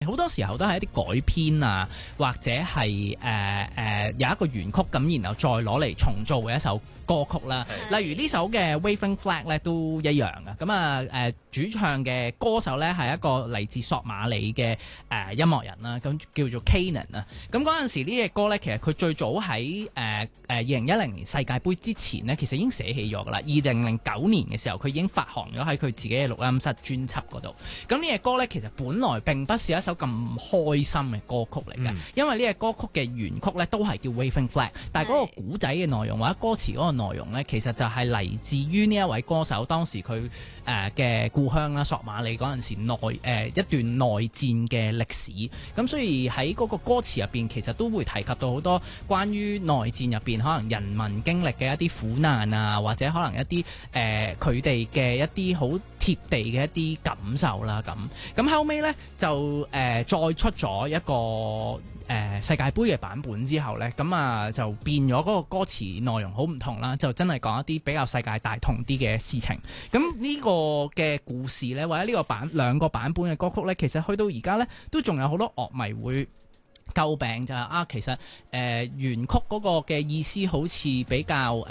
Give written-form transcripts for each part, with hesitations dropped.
好多時候都係一啲改編啊，或者係有一個原曲咁，然後再攞嚟重做嘅一首歌曲啦。例如呢首嘅 Waving Flag 咧都一樣嘅。咁主唱嘅歌手咧係一個嚟自索馬里嘅音樂人啦，咁叫做 Kanan 啊。咁嗰陣時呢隻歌咧，其實佢最早喺2010年世界盃之前呢，其實已經寫起咗噶啦。2009年嘅時候，佢已經發行咗喺佢自己嘅錄音室專輯嗰度。咁呢隻歌咧，其實本來並不是一首咁開心嘅歌曲嚟嘅，因為呢隻歌曲嘅原曲咧都係叫 Waving Flag， 但係嗰個古仔嘅內容或者歌詞嗰個內容咧，其實就係嚟自於呢一位歌手當時佢嘅故鄉啦，索馬里嗰陣時一段內戰嘅歷史。咁所以喺嗰個歌詞入邊，其實都會提及到好多關於內戰入邊可能人民經歷嘅一啲苦難啊，或者可能一啲佢哋嘅一啲好貼地嘅一啲感受啦。咁後尾咧就再出咗一個世界盃嘅版本之後呢，咁就變咗嗰個歌詞內容好唔同啦，就真係講一啲比較世界大同啲嘅事情。咁呢個嘅故事呢，或者呢個兩個版本嘅歌曲呢，其實去到而家呢，都仲有好多樂迷會詬病就係其實原曲嗰個嘅意思好似比較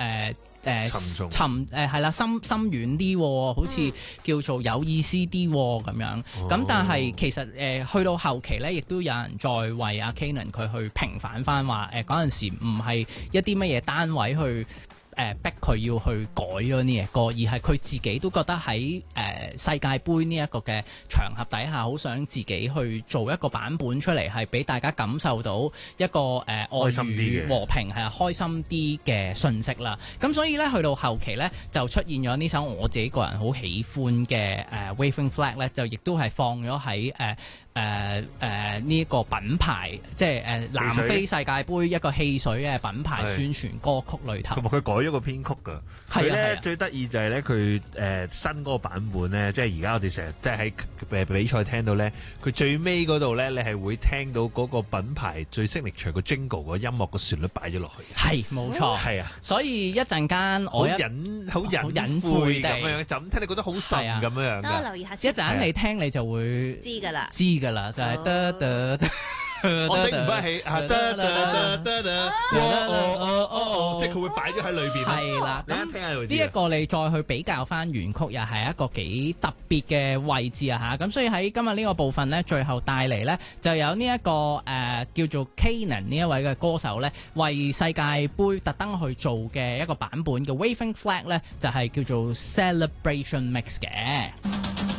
係啦，深遠啲，好似叫做有意思啲咁樣。咁但係其實去到後期咧，亦都有人再為阿 Kanan 佢去平反翻話嗰陣時唔係一啲乜嘢單位去逼佢要去改咗呢隻歌，而係佢自己都覺得喺世界盃呢一個嘅場合底下，好想自己去做一個版本出嚟，係俾大家感受到一個愛與和平係開心啲嘅信息啦。咁所以咧，去到後期咧，就出現咗呢首我自己個人好喜歡嘅Waving Flag 咧，就亦都係放咗喺呢一個品牌，即係南非世界盃一個汽水嘅品牌宣傳歌曲裏頭。 同埋佢改咗個編曲㗎。佢咧最得意就係咧，佢新嗰個版本咧，即係而家我哋成日即係喺比賽聽到咧，佢最尾嗰度咧，你係會聽到嗰個品牌最 signature 個 jingle 個音樂個旋律擺咗落去。 係冇錯， 係啊。 所以一陣間我好隱晦咁樣，就咁聽你覺得好神咁樣。 等我留意下先。 一陣間你聽你就會知㗎啦。 就係得。 我醒唔翻起即係佢會擺咗喺裏邊。 係啦，咁聽下呢一個你再去比較翻原曲，又係一個幾特別嘅位置啊嚇！咁所以喺今日呢個部分呢，最後帶嚟呢就有呢一個叫做 Kanan 呢一位嘅歌手呢，為世界盃特登去做嘅一個版本嘅 Waving Flag 呢，就係叫做 Celebration Mix 嘅。